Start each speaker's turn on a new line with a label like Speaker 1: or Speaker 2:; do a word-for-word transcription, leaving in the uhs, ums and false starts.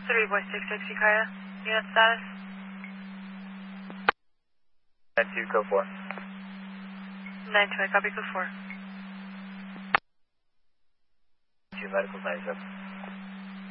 Speaker 1: three Boy six six Ukiah. Unit status?
Speaker 2: nine two, code four.
Speaker 1: nine two, I copy code four.
Speaker 2: two, medical nine seven.